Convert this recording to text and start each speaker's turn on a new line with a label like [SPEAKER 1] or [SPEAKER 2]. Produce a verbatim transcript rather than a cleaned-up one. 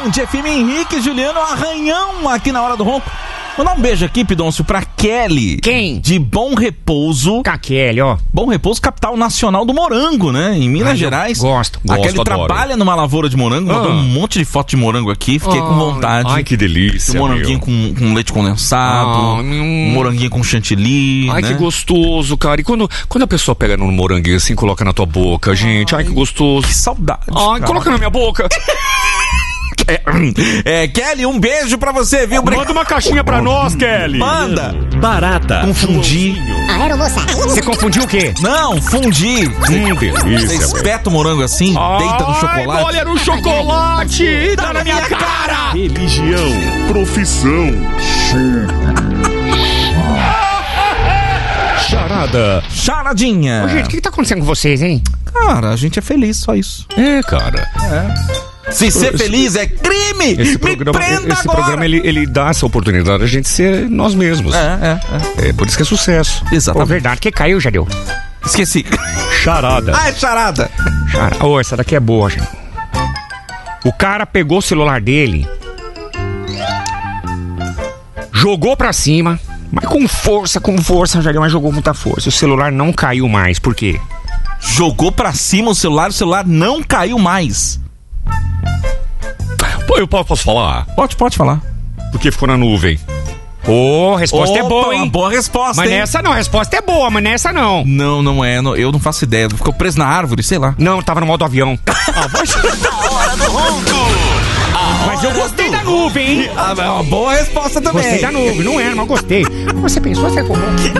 [SPEAKER 1] Band F M, Henrique e Juliano Arranhão aqui na Hora do Ronco. Mandar um beijo aqui, Pidoncio, pra Kelly.
[SPEAKER 2] Quem?
[SPEAKER 1] De Bom Repouso.
[SPEAKER 2] Com a Kelly, ó.
[SPEAKER 1] Bom Repouso, capital nacional do morango, né? Em Minas
[SPEAKER 2] Ai,
[SPEAKER 1] Gerais.
[SPEAKER 2] Gosto,
[SPEAKER 1] A
[SPEAKER 2] gosto,
[SPEAKER 1] Kelly
[SPEAKER 2] adoro.
[SPEAKER 1] trabalha numa lavoura de morango, mandou
[SPEAKER 2] Ah.
[SPEAKER 1] um monte de foto de morango aqui. Fiquei
[SPEAKER 2] Ah.
[SPEAKER 1] com vontade.
[SPEAKER 3] Ai, que delícia,
[SPEAKER 1] Um moranguinho com, com leite condensado.
[SPEAKER 2] Ah,
[SPEAKER 1] um moranguinho com chantilly.
[SPEAKER 3] Ai,
[SPEAKER 1] né?
[SPEAKER 3] que gostoso, cara. E quando, quando a pessoa pega num moranguinho assim, coloca na tua boca, gente, ai, que gostoso.
[SPEAKER 1] Que saudade.
[SPEAKER 3] Ai,
[SPEAKER 1] cara.
[SPEAKER 3] coloca na minha boca.
[SPEAKER 1] É, é, Kelly, um beijo pra você, viu?
[SPEAKER 3] Manda uma caixinha pra nós, Kelly.
[SPEAKER 1] Manda.
[SPEAKER 4] Barata.
[SPEAKER 1] Confundi.
[SPEAKER 5] Aeromoça.
[SPEAKER 2] Você confundiu o quê?
[SPEAKER 1] Não, fundi.
[SPEAKER 3] Hum,
[SPEAKER 1] Você
[SPEAKER 3] delícia, velho.
[SPEAKER 1] espeta o morango assim, deita no chocolate.
[SPEAKER 3] Ai, olha no chocolate. Dá na minha cara.
[SPEAKER 4] Religião. Profissão.
[SPEAKER 3] Charada.
[SPEAKER 1] Charadinha.
[SPEAKER 2] Ô, gente, o que, que tá acontecendo com vocês, hein?
[SPEAKER 1] Cara, a gente é feliz, só isso.
[SPEAKER 3] É, cara.
[SPEAKER 1] Se ser
[SPEAKER 3] Esse-
[SPEAKER 1] feliz é crime,
[SPEAKER 3] Esse
[SPEAKER 1] me
[SPEAKER 3] programa,
[SPEAKER 1] prenda
[SPEAKER 3] esse
[SPEAKER 1] agora.
[SPEAKER 3] programa ele, ele dá essa oportunidade a gente ser nós mesmos.
[SPEAKER 1] É, é,
[SPEAKER 3] É por isso que é sucesso.
[SPEAKER 1] é.
[SPEAKER 2] Pô,
[SPEAKER 1] Exatamente.
[SPEAKER 2] verdade, que caiu, já deu.
[SPEAKER 1] Esqueci.
[SPEAKER 3] Charada.
[SPEAKER 1] Ah, é charada.
[SPEAKER 2] Cara, ô, essa daqui é boa, gente. O cara pegou o celular dele, jogou pra cima, mas com força, com força, já deu, mas jogou muita força. O celular não caiu mais, por quê?
[SPEAKER 1] Jogou pra cima o celular, o celular não caiu mais.
[SPEAKER 3] Pô, eu posso falar?
[SPEAKER 1] Pode, pode falar.
[SPEAKER 3] Porque ficou na nuvem.
[SPEAKER 2] Ô, a resposta é
[SPEAKER 1] Opa,
[SPEAKER 2] boa,
[SPEAKER 1] uma
[SPEAKER 2] hein?
[SPEAKER 1] boa resposta,
[SPEAKER 2] Mas
[SPEAKER 1] hein?
[SPEAKER 2] nessa não, a resposta é boa, mas nessa não.
[SPEAKER 1] Não, não é. não- eu não faço ideia. Ficou preso na árvore, sei lá.
[SPEAKER 2] Não, tava no modo avião.
[SPEAKER 4] Hora do Ronco.
[SPEAKER 2] Mas eu gostei da nuvem, hein?
[SPEAKER 1] Ah, é uma boa resposta também.
[SPEAKER 2] Gostei da nuvem, não era, mas gostei. Você pensou, você é comum.